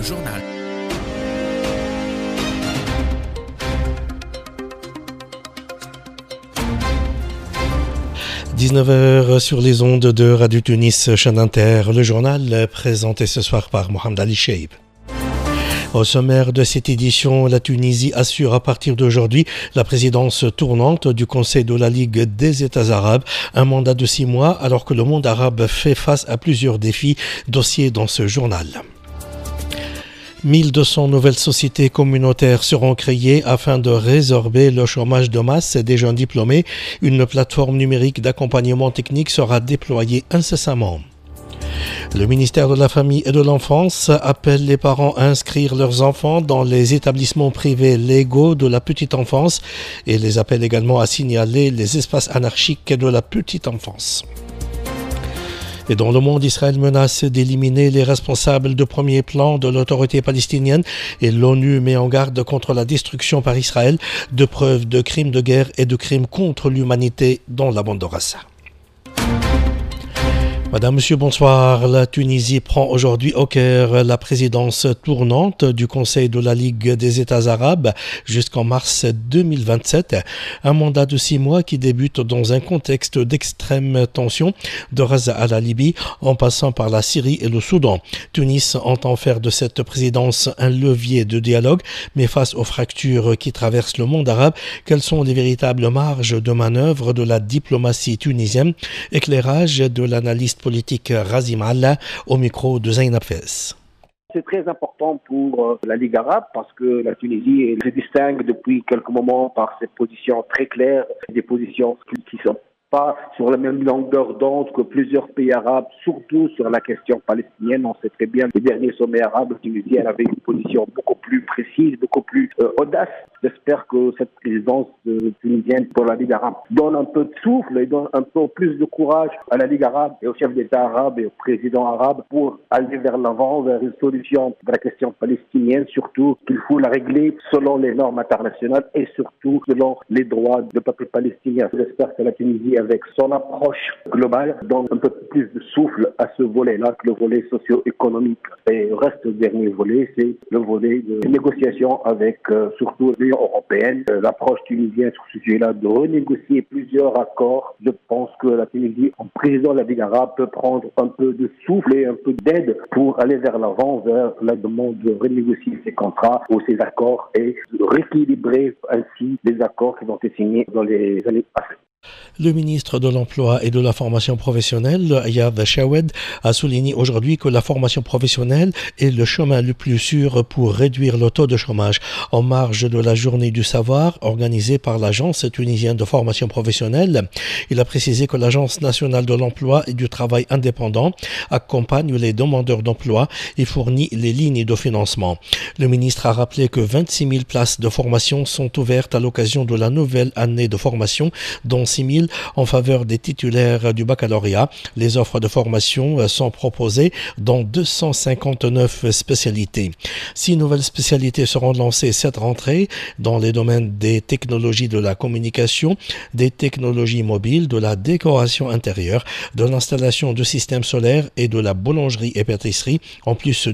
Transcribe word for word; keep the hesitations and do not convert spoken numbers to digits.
journal. dix-neuf heures sur les ondes de Radio Tunis, chaîne Inter, le journal présenté ce soir par Mohamed Ali Cheib. Au sommaire de cette édition, la Tunisie assure à partir d'aujourd'hui la présidence tournante du Conseil de la Ligue des États arabes, un mandat de six mois alors que le monde arabe fait face à plusieurs défis, dossiers dans ce journal. mille deux cents nouvelles sociétés communautaires seront créées afin de résorber le chômage de masse des jeunes diplômés. Une plateforme numérique d'accompagnement technique sera déployée incessamment. Le ministère de la Famille et de l'Enfance appelle les parents à inscrire leurs enfants dans les établissements privés légaux de la petite enfance et les appelle également à signaler les espaces anarchiques de la petite enfance. Et dans le monde, Israël menace d'éliminer les responsables de premier plan de l'autorité palestinienne et l'ONU met en garde contre la destruction par Israël de preuves de crimes de guerre et de crimes contre l'humanité dans la bande de Gaza. Madame, Monsieur, bonsoir. La Tunisie prend aujourd'hui au Caire la présidence tournante du Conseil de la Ligue des États arabes jusqu'en mars deux mille vingt-sept. Un mandat de six mois qui débute dans un contexte d'extrême tension de Gaza à la Libye en passant par la Syrie et le Soudan. Tunis entend faire de cette présidence un levier de dialogue, mais face aux fractures qui traversent le monde arabe, quelles sont les véritables marges de manœuvre de la diplomatie tunisienne? Éclairage de l'analyste politique Razim Allah au micro de Zainab Fès. C'est très important pour la Ligue arabe parce que la Tunisie se distingue depuis quelques moments par ses positions très claires, des positions qui sont pas sur la même longueur d'onde que plusieurs pays arabes, surtout sur la question palestinienne. On sait très bien que les derniers sommets arabes tunisiens avaient une position beaucoup plus précise, beaucoup plus euh, audace. J'espère que cette présidence euh, tunisienne pour la Ligue arabe donne un peu de souffle et donne un peu plus de courage à la Ligue arabe et aux chefs d'État arabes et aux présidents arabes pour aller vers l'avant, vers une solution de la question palestinienne, surtout qu'il faut la régler selon les normes internationales et surtout selon les droits du peuple palestinien. J'espère que la Tunisie, avec son approche globale, donne un peu plus de souffle à ce volet-là, que le volet socio-économique. Et reste le dernier volet, c'est le volet de négociation avec euh, surtout l'Union européenne. Euh, l'approche tunisienne sur ce sujet-là, de renégocier plusieurs accords. Je pense que la Tunisie, en président de la Ligue arabe, peut prendre un peu de souffle et un peu d'aide pour aller vers l'avant, vers la demande de renégocier ces contrats ou ces accords et de rééquilibrer ainsi les accords qui ont été signés dans les années passées. Le ministre de l'Emploi et de la Formation professionnelle, Ayad Chawed, a souligné aujourd'hui que la formation professionnelle est le chemin le plus sûr pour réduire le taux de chômage. En marge de la journée du savoir organisée par l'Agence tunisienne de formation professionnelle, il a précisé que l'Agence nationale de l'emploi et du travail indépendant accompagne les demandeurs d'emploi et fournit les lignes de financement. Le ministre a rappelé que vingt-six mille places de formation sont ouvertes à l'occasion de la nouvelle année de formation, dont six mille en faveur des titulaires du baccalauréat. Les offres de formation sont proposées dans deux cent cinquante-neuf spécialités. Six nouvelles spécialités seront lancées cette rentrée dans les domaines des technologies de la communication, des technologies mobiles, de la décoration intérieure, de l'installation de systèmes solaires et de la boulangerie et pâtisserie, en plus